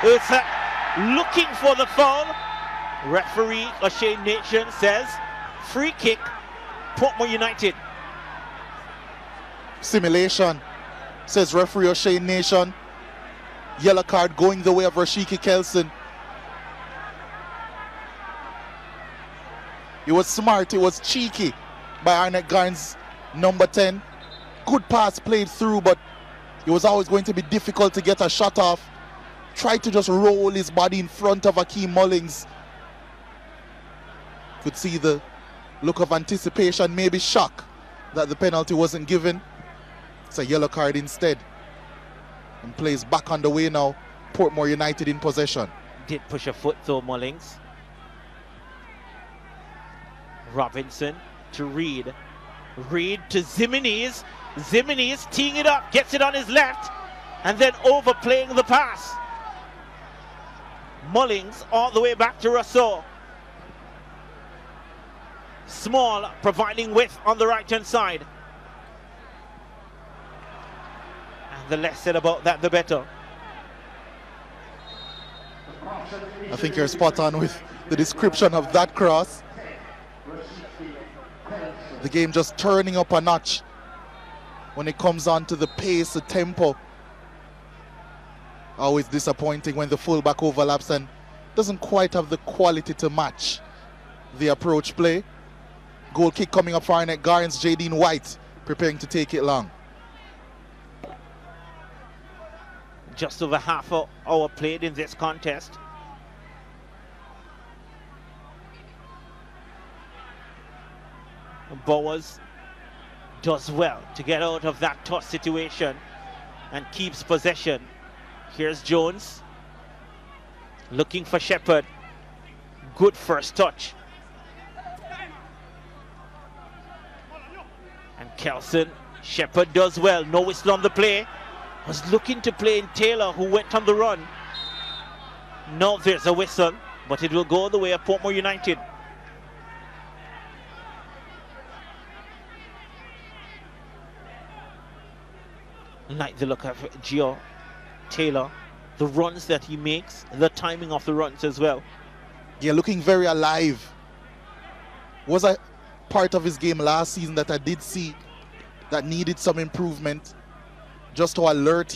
It's looking for the foul. Referee O'Shea Nation says free kick, Portmore United. Simulation, says referee O'Shea Nation. Yellow card going the way of Rashiki Kelson. It was smart, it was cheeky by Arnett Garnes, number 10. Good pass played through, but it was always going to be difficult to get a shot off. Tried to just roll his body in front of Akeem Mullings. Could see the look of anticipation, maybe shock that the penalty wasn't given. It's a yellow card instead. And plays back on the way now. Portmore United in possession. Did push a foot though, Mullings. Robinson to Reed. Reed to Zimenez. Zimenez teeing it up, gets it on his left, and then overplaying the pass. Mullings all the way back to Rousseau. Small providing width on the right hand side. And the less said about that, the better. I think you're spot on with the description of that cross. The game just turning up a notch when it comes on to the pace, the tempo. Always disappointing when the fullback overlaps and doesn't quite have the quality to match the approach play. Goal kick coming up for Arnett Garnes. Jadine White preparing to take it long. Just over half an hour played in this contest. Bowers does well to get out of that tough situation and keeps possession. Here's Jones looking for Shepherd. Good first touch. And Kelson, Shepherd does well. No whistle on the play. Was looking to play in Taylor, who went on the run. No, there's a whistle, but it will go the way of Portmore United. Like the look of Gio Taylor, the runs that he makes, the timing of the runs as well. Yeah, looking very alive. Was a part of his game last season that I did see that needed some improvement. Just how alert